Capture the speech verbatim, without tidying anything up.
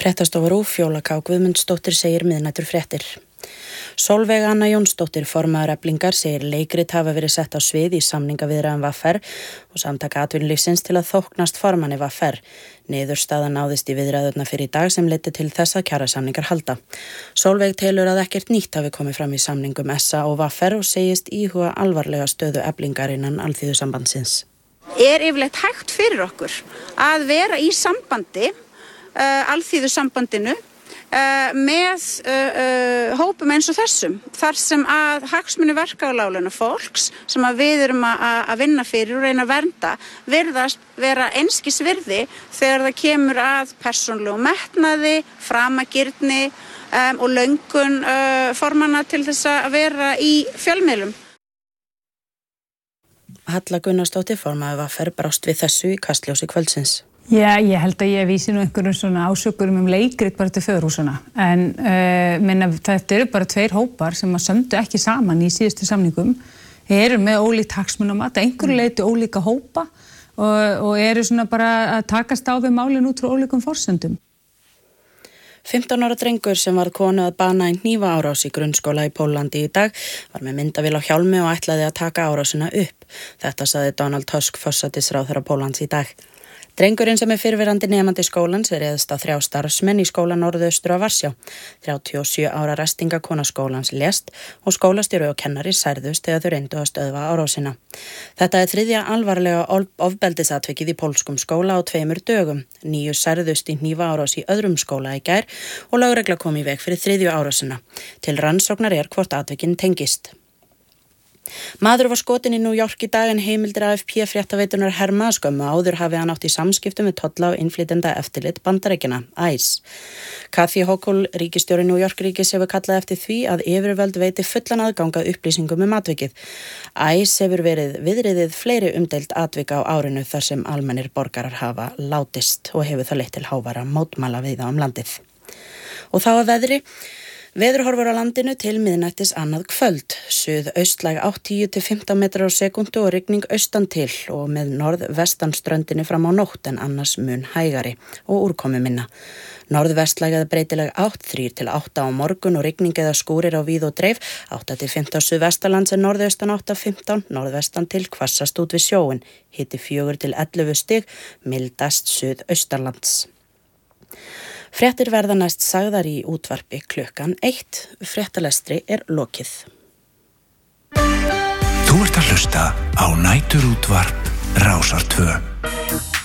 Fréttastofa RÚV, Fjóla K. Guðmundsdóttir segir miðnætur fréttir. Sólveig Anna Jónsdóttir, formaður Eflingar, segir leikrit hafa verið sett á svið í samningaviðræðum V R og Samtaka atvinnulífsins til að þóknast formanni V R. Niðurstaða náðist í viðræðurnar fyrir í dag sem leiddi til þess að kjarasamningar halda. Sólveig telur að ekkert nýtt hafi komið fram í samningum S A og V R og segist íhuga alvarlega stöðu Eflingar innan Alþýðusambandsins. Er yfirleitt hægt fyrir okkur að vera í sambandi, uh, Alþýðusambandinu, Uh, með uh, uh, hópum eins og þessum, þar sem að hagsmuni verkafólks fólks sem að við erum að, að vinna fyrir og reyna að vernda virðast vera einskis virði þegar það kemur að persónulegu metnaði, framagirni um, og löngun uh, formanna til þess að vera í fjölmiðlum. Halla Gunnarsdóttir, formaður V R, brást við þessu í kastljósi kvöldsins. Já, ég held að ég vísi nú einhverjum svona ásökurum um leikrit bara til föðurhúsana. En uh, minna, þetta eru bara tveir hópar sem að sömdu ekki saman í síðustu samningum. Þeir eru með ólíkt hagsmunamat, einhverju leyti ólíka hópa og, og eru svona bara að takast á við málin út frá ólíkum forsendum. fimmtán ára drengur sem var konu að bana í hnífaárás í grunnskóla í Póllandi í dag var með myndavél á hjálmi og ætlaði að taka árásina upp. Þetta sagði Donald Tusk, forsætisráðherra Póllands í dag. Drengurinn sem er fyrrverandi nemandi skólans er réðst á þrjá starfsmenn í skóla norðaustur af Varsjá. þrjátíu og sjö ára ræstingakona skólans lést og skólastjóri og kennari særðust þegar þau reyndu að stöðva árásina. Þetta er þriðja alvarlega ofbeldisatvikið í pólskum skóla á tveimur dögum. Níu særðust í hnífaárás í öðrum skóla í gær og lögregla kom í veg fyrir þriðju árásina. Til rannsóknar er hvort atvikin tengist. Maður var skotin í New York í dag en heimildir A F P fréttaveitunar herma að skömmu áður hafi hann átt í samskiptum við tolla og innflytjenda eftirlit Bandaríkjanna, ICE. Kathy Hochul, ríkisstjóri New York ríkis, hefur kallað eftir því að yfirvöld veiti fullan aðganga upplýsingum um atvikið. ICE hefur verið viðriðið fleiri umdeild atvika á árinu þar sem almennir borgarar hafa látist og hefur það leitt til hávara mótmæla víða um landið. Og þá að veðri. Veðurhorfur á landinu til miðnættis annað kvöld, suðaustlæg átta til tíu til fimmtán metrar á sekúndu og rigning austan til og með norðvestan ströndinni fram á nótt en annars mun hægari og úrkomu minna. Norðvestlæg eða breytileg átta þrír til átta á morgun og rigning eða skúrir á víð og dreif, átta til fimmtán suðvestanlands en norðaustan átta til fimmtán, norðvestan til hvassast út við sjóin, hiti fjögur til ellefu stig, mildast suðaustanlands. Fréttir verða næst sagðar í útvarpi klukkan eitt. Fréttalestri er lokið. Þú ert að hlusta á næturútvarp Rásar tvö.